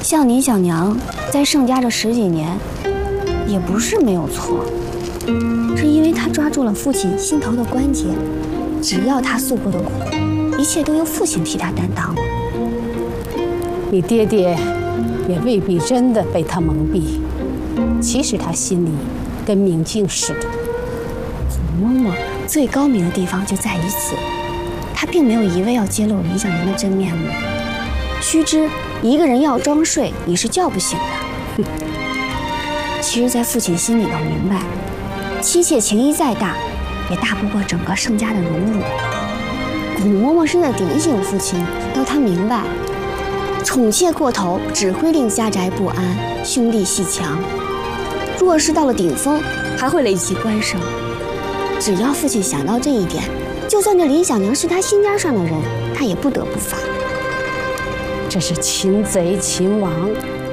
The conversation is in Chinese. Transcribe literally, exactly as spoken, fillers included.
像林小娘在盛家这十几年，也不是没有错，是因为她抓住了父亲心头的关节，只要她诉过的苦，一切都由父亲替她担当。 你爹爹也未必真的被他蒙蔽，其实他心里跟明镜似的。 嬷嬷最高明的地方就在于此，她并没有一味要揭露林小娘的真面目。须知，一个人要装睡，你是叫不醒的。其实，在父亲心里头明白，妻妾情谊再大，也大不过整个盛家的荣辱。古嬷嬷是在点醒父亲，要他明白，宠妾过头只会令家宅不安，兄弟阋墙。若是到了顶峰，还会累及官升。只要父亲想到这一点，就算这林小娘是他心尖上的人，他也不得不罚。 这是擒贼擒王，